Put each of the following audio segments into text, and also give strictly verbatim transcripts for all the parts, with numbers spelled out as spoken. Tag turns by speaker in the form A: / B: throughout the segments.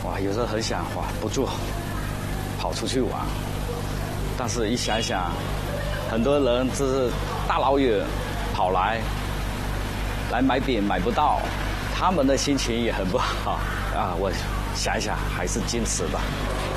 A: 哇，有时候很想哇不住，跑出去玩，但是一想想，很多人就是大老远跑来，来买饼买不到，他们的心情也很不好啊。我想一想，还是坚持吧。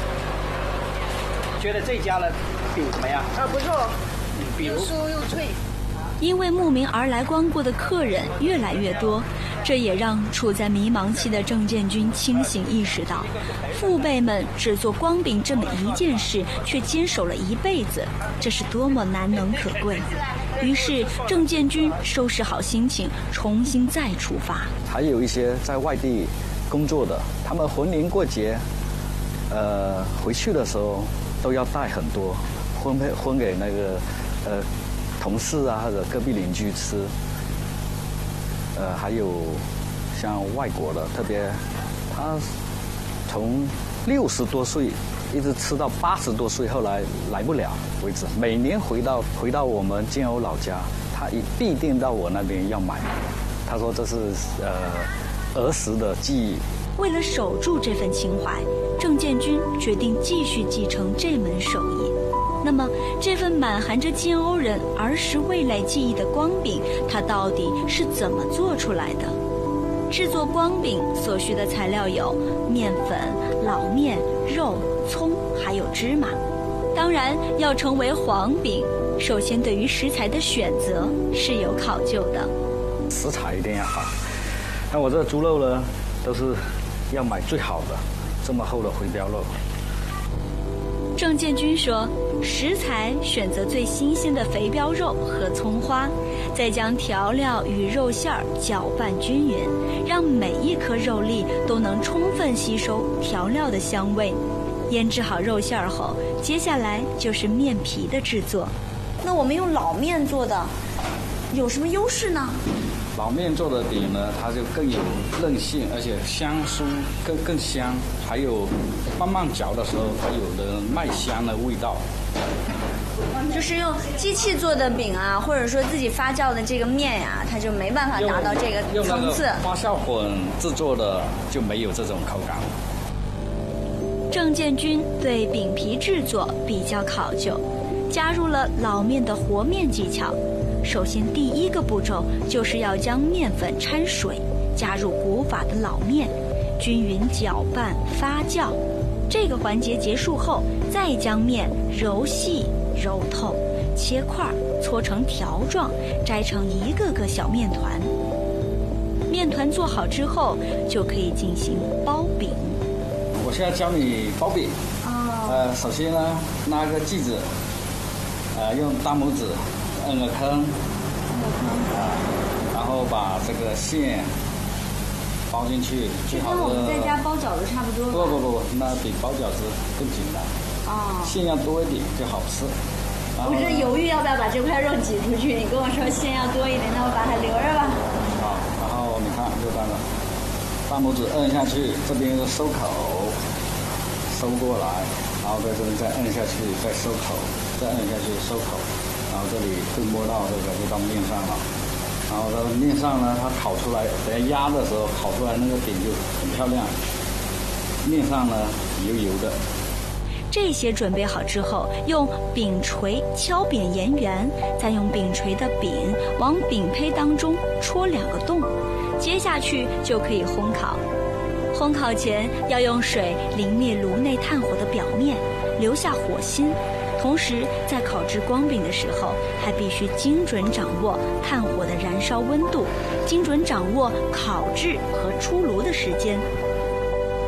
B: 觉得这家的饼怎么样？
C: 啊，不错，
B: 比如
C: 又酥又脆。
D: 因为慕名而来光顾的客人越来越多，这也让处在迷茫期的郑建军清醒意识到，父辈们只做光饼这么一件事，却坚守了一辈子，这是多么难能可贵。于是郑建军收拾好心情，重新再出发。
A: 还有一些在外地工作的，他们逢年过节，呃，回去的时候都要带很多，分配分给那个呃。同事啊，或者隔壁邻居吃，呃，还有像外国的，特别他从六十多岁一直吃到八十多岁，后来来不了为止。每年回到回到我们建瓯老家，他一必定到我那边要买。他说这是呃儿时的记忆。
D: 为了守住这份情怀，郑建军决定继续继承这门手艺。那么，这份满含着建瓯人儿时味蕾记忆的光饼，它到底是怎么做出来的？制作光饼所需的材料有面粉、老面、肉、葱，还有芝麻。当然，要成为黄饼，首先对于食材的选择是有考究的。
A: 食材一定要好。那我这猪肉呢，都是要买最好的，这么厚的回标肉。
D: 郑建军说，食材选择最新鲜的肥膘肉和葱花，再将调料与肉馅儿搅拌均匀，让每一颗肉粒都能充分吸收调料的香味。腌制好肉馅儿后，接下来就是面皮的制作。
C: 那我们用老面做的，有什么优势呢？
A: 老面做的饼呢，它就更有韧性，而且香酥更更香，还有慢慢嚼的时候，它有的麦香的味道。
C: 就是用机器做的饼啊，或者说自己发酵的这个面呀、啊，它就没办法达到这个层次。
A: 发酵混制作的就没有这种口感。
D: 郑建军对饼皮制作比较考究，加入了老面的和面技巧。首先，第一个步骤就是要将面粉掺水，加入古法的老面，均匀搅拌发酵。这个环节结束后，再将面揉细揉透，切块搓成条状，摘成一个个小面团。面团做好之后，就可以进行包饼。
A: 我现在教你包饼。哦。呃，首先呢，拿个锯子，呃，用大拇指摁个坑，
C: 摁个坑
A: 啊，然后把这个馅包进去，最好
C: 跟我们在家包饺子差不多。
A: 不不不不，那比包饺子更简单。
C: 哦。
A: 馅要多一点就好吃。
C: 我是犹豫要不要把这块肉挤出去，你跟我说馅要多一点，那我把它留着吧。
A: 好，然后你看就这样了，大拇指摁下去，这边是收口，收过来，然后在这边再摁下去，再收口，再摁下去收口。然后这里会摸到这个就到面上了，然后到面上呢，它烤出来，等下压的时候烤出来那个饼就很漂亮，面上呢油油的。
D: 这些准备好之后，用饼锤敲扁圆圆，再用饼锤的饼往饼胚当中戳两个洞，接下去就可以烘烤。烘烤前要用水淋灭炉内炭火的表面，留下火心。同时，在烤制光饼的时候，还必须精准掌握炭火的燃烧温度，精准掌握烤制和出炉的时间。